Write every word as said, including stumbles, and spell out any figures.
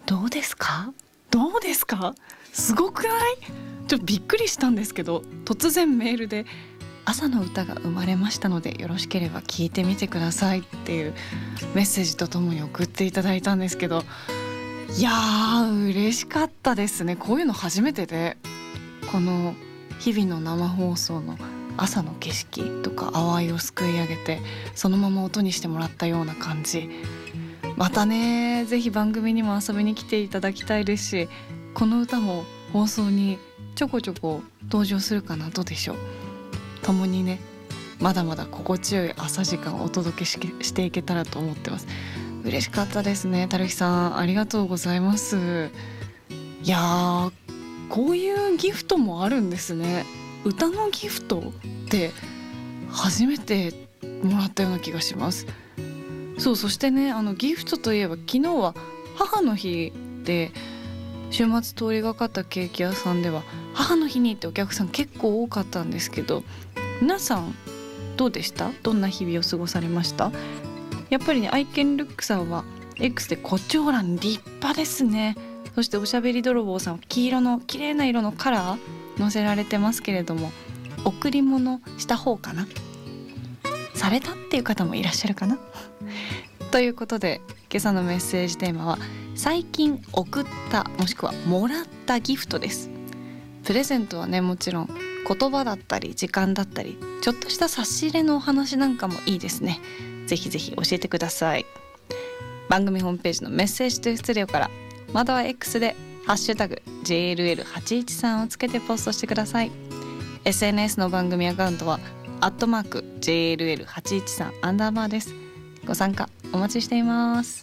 どうですかどうですかすごくない？ちょっとびっくりしたんですけど、突然メールで朝の歌が生まれましたのでよろしければ聞いてみてくださいっていうメッセージとともに送っていただいたんですけど、いやー嬉しかったですね。こういうの初めてで、この日々の生放送の朝の景色とか淡いをすくい上げてそのまま音にしてもらったような感じ。またね、ぜひ番組にも遊びに来ていただきたいですし、この歌も放送にちょこちょこ登場するかな。どうでしょう。共にね、まだまだ心地よい朝時間をお届け し, していけたらと思ってます。嬉しかったですね。たるきさんありがとうございます。いやー、こういうギフトもあるんですね。歌のギフトって初めてもらったような気がします。そう、そしてね、あのギフトといえば昨日は母の日で、週末通りがかったケーキ屋さんでは母の日にってお客さん結構多かったんですけど、皆さんどうでした？どんな日々を過ごされました？やっぱりね、愛犬ルックさんは X でコチョウラン立派ですね。そしておしゃべり泥棒さんは黄色の綺麗な色のカラー載せられてますけれども、贈り物した方かな、されたっていう方もいらっしゃるかなということで、今朝のメッセージテーマは最近送ったもしくはもらったギフトです。プレゼントはね、もちろん言葉だったり時間だったりちょっとした差し入れのお話なんかもいいですね。ぜひぜひ教えてください。番組ホームページのメッセージというステレオから、または X でハッシュタグ ジェイエルエルはちいちさん をつけてポストしてください。 エスエヌエス の番組アカウントはアットマーク ジェイエルエルはちいちさん アンダーバーです。ご参加お待ちしています。